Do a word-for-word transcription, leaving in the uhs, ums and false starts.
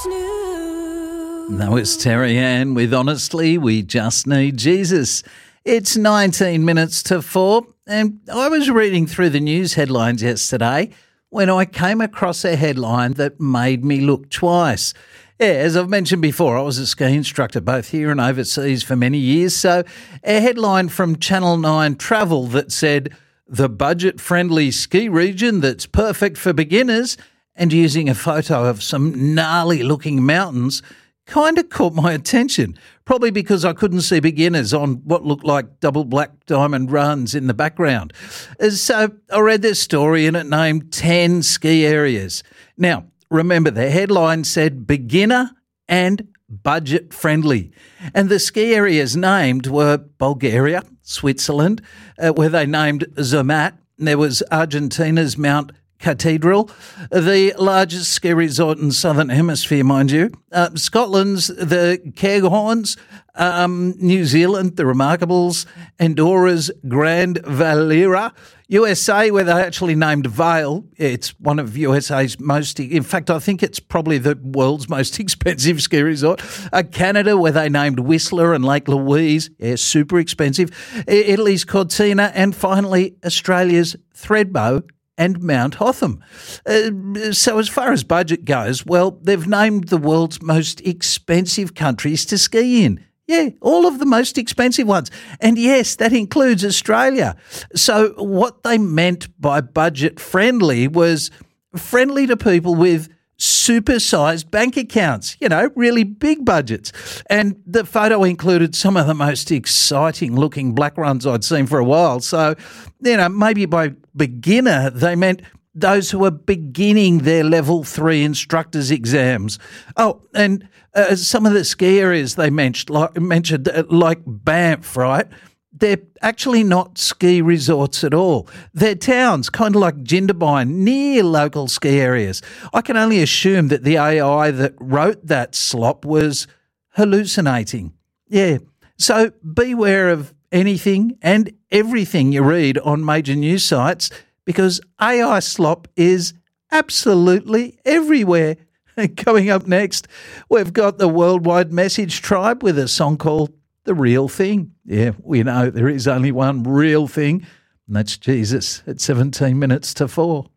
Snoo. That was Terry Ann with Honestly, We Just Need Jesus. It's nineteen minutes to four, and I was reading through the news headlines yesterday when I came across a headline that made me look twice. Yeah, as I've mentioned before, I was a ski instructor both here and overseas for many years, so a headline from Channel nine Travel that said, "The budget-friendly ski region that's perfect for beginners," and using a photo of some gnarly-looking mountains kind of caught my attention, probably because I couldn't see beginners on what looked like double black diamond runs in the background. So I read this story and it named ten ski areas. Now, remember, the headline said beginner and budget-friendly. And the ski areas named were Bulgaria, Switzerland, uh, where they named Zermatt. There was Argentina's Mount Cathedral, the largest ski resort in Southern Hemisphere, mind you. Uh, Scotland's the Cairngorms, um, New Zealand, the Remarkables, Andorra's Grand Valira, U S A, where they actually named Vail. It's one of U S A's most, in fact, I think it's probably the world's most expensive ski resort. Uh, Canada, where they named Whistler and Lake Louise, yeah, super expensive. Italy's Cortina, and finally Australia's Thredbo and Mount Hotham. Uh, so as far as budget goes, well, they've named the world's most expensive countries to ski in. Yeah, all of the most expensive ones. And yes, that includes Australia. So what they meant by budget-friendly was friendly to people with super-sized bank accounts, you know, really big budgets. And the photo included some of the most exciting-looking black runs I'd seen for a while. So, you know, maybe by beginner, they meant those who are beginning their level three instructors exams. Oh, and uh, some of the ski areas they mentioned, like, mentioned, uh, like Banff, right? They're actually not ski resorts at all. They're towns, kind of like Jindabyne, near local ski areas. I can only assume that the A I that wrote that slop was hallucinating. Yeah, so beware of anything and everything you read on major news sites, because A I slop is absolutely everywhere. Coming up next, we've got the Worldwide Message Tribe with a song called The Real Thing. Yeah, we know there is only one real thing, and that's Jesus at seventeen minutes to four.